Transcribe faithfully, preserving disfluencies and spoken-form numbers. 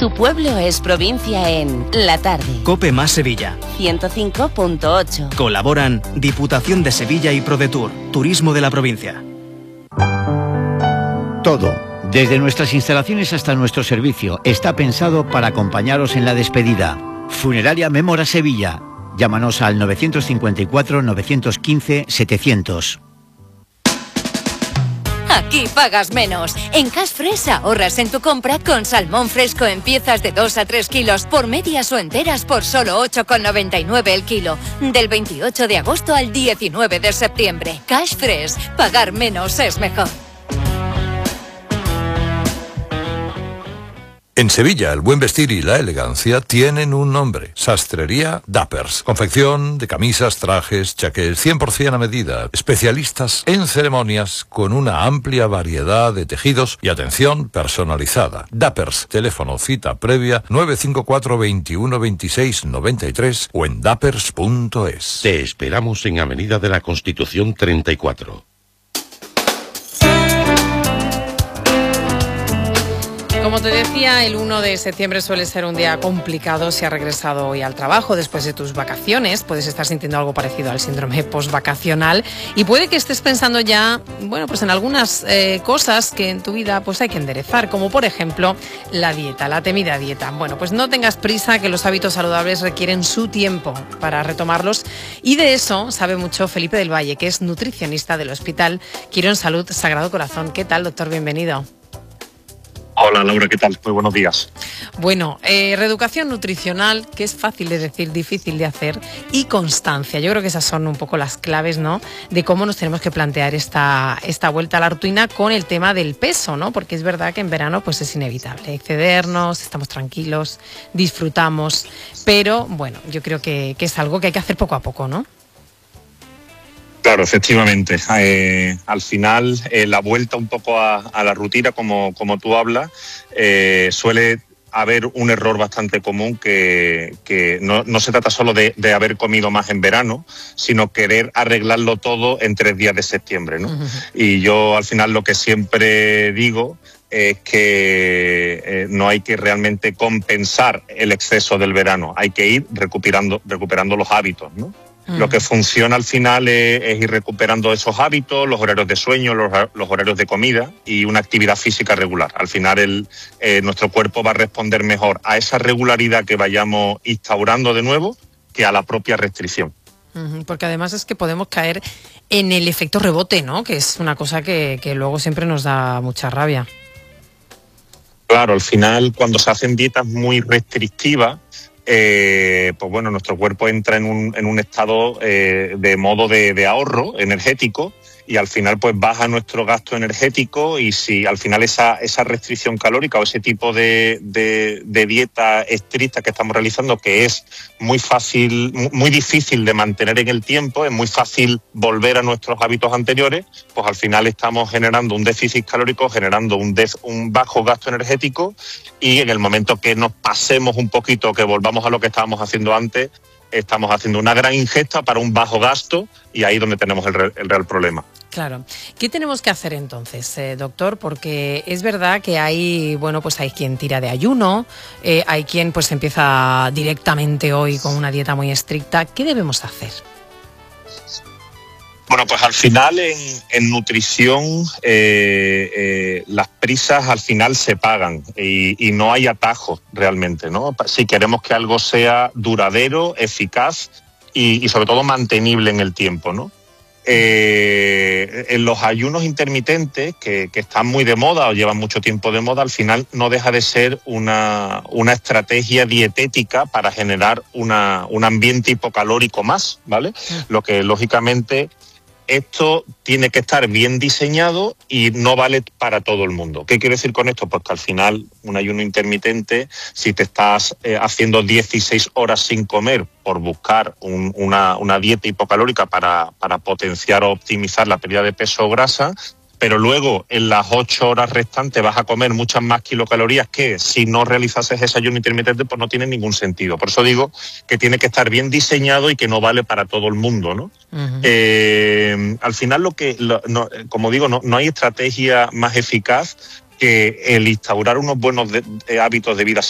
Tu pueblo es provincia en La Tarde. COPE más Sevilla. ciento cinco punto ocho. Colaboran Diputación de Sevilla y ProDetour, Turismo de la provincia. Todo, desde nuestras instalaciones hasta nuestro servicio, está pensado para acompañaros en la despedida. Funeraria Mémora Sevilla. Llámanos al novecientos cincuenta y cuatro, novecientos quince, setecientos. Aquí pagas menos. En Cash Fresh ahorras en tu compra con salmón fresco en piezas de dos a tres kilos por medias o enteras por solo ocho con noventa y nueve el kilo. Del veintiocho de agosto al diecinueve de septiembre. Cash Fresh. Pagar menos es mejor. En Sevilla, el buen vestir y la elegancia tienen un nombre. Sastrería Dappers. Confección de camisas, trajes, chaqués, cien por ciento a medida. Especialistas en ceremonias con una amplia variedad de tejidos y atención personalizada. Dappers. Teléfono cita previa nueve cinco cuatro, veintiuno, veintiséis, noventa y tres o en dappers punto es. Te esperamos en Avenida de la Constitución treinta y cuatro. Como te decía, el uno de septiembre suele ser un día complicado si has regresado hoy al trabajo después de tus vacaciones. Puedes estar sintiendo algo parecido al síndrome postvacacional y puede que estés pensando ya, bueno, pues en algunas eh, cosas que en tu vida pues hay que enderezar, como por ejemplo la dieta, la temida dieta. Bueno, pues no tengas prisa, que los hábitos saludables requieren su tiempo para retomarlos, y de eso sabe mucho Felipe del Valle, que es nutricionista del Hospital Quirón Salud Sagrado Corazón. ¿Qué tal, doctor? Bienvenido. Hola Laura, ¿qué tal? Muy buenos días. Bueno, eh, reeducación nutricional, que es fácil de decir, difícil de hacer, y constancia. Yo creo que esas son un poco las claves, ¿no?, de cómo nos tenemos que plantear esta, esta vuelta a la rutina con el tema del peso, ¿no? Porque es verdad que en verano pues es inevitable excedernos, estamos tranquilos, disfrutamos, pero bueno, yo creo que, que es algo que hay que hacer poco a poco, ¿no? Claro, efectivamente. Eh, al final, eh, la vuelta un poco a, a la rutina, como, como tú hablas, eh, suele haber un error bastante común que, que no, no se trata solo de, de haber comido más en verano, sino querer arreglarlo todo en tres días de septiembre, ¿no? Uh-huh. Y yo al final lo que siempre digo es que eh, no hay que realmente compensar el exceso del verano, hay que ir recuperando, recuperando los hábitos, ¿no? Lo que funciona al final es, es ir recuperando esos hábitos, los horarios de sueño, los, los horarios de comida y una actividad física regular. Al final el, eh, nuestro cuerpo va a responder mejor a esa regularidad que vayamos instaurando de nuevo que a la propia restricción. Porque además es que podemos caer en el efecto rebote, ¿no? Que es una cosa que, que luego siempre nos da mucha rabia. Claro, al final cuando se hacen dietas muy restrictivas, Eh, pues bueno, nuestro cuerpo entra en un, en un estado eh, de modo de, de ahorro energético, y al final pues baja nuestro gasto energético, y si al final esa, esa restricción calórica o ese tipo de, de, de dieta estricta que estamos realizando, que es muy fácil, muy difícil de mantener en el tiempo, es muy fácil volver a nuestros hábitos anteriores, pues al final estamos generando un déficit calórico, generando un, def, un bajo gasto energético, y en el momento que nos pasemos un poquito, que volvamos a lo que estábamos haciendo antes, estamos haciendo una gran ingesta para un bajo gasto, y ahí es donde tenemos el, re, el real problema. Claro. ¿Qué tenemos que hacer entonces, eh, doctor? Porque es verdad que hay, bueno, pues hay quien tira de ayuno, eh, hay quien pues empieza directamente hoy con una dieta muy estricta. ¿Qué debemos hacer? Bueno, pues al final en, en nutrición eh, eh, las prisas al final se pagan, y, y no hay atajos realmente, ¿no? Si queremos que algo sea duradero, eficaz y, y sobre todo mantenible en el tiempo, ¿no? Eh, en los ayunos intermitentes, que, que están muy de moda o llevan mucho tiempo de moda, al final no deja de ser una, una estrategia dietética para generar una, un ambiente hipocalórico más, ¿vale? Lo que lógicamente esto tiene que estar bien diseñado y no vale para todo el mundo. ¿Qué quiero decir con esto? Pues que al final un ayuno intermitente, si te estás eh, haciendo dieciséis horas sin comer por buscar un, una, una dieta hipocalórica para, para potenciar o optimizar la pérdida de peso o grasa, pero luego en las ocho horas restantes vas a comer muchas más kilocalorías, que si no realizases ese ayuno intermitente pues no tiene ningún sentido. Por eso digo que tiene que estar bien diseñado y que no vale para todo el mundo, ¿no? Uh-huh. Eh, al final, lo que, lo, no, como digo, no, no hay estrategia más eficaz que el instaurar unos buenos de, de hábitos de vida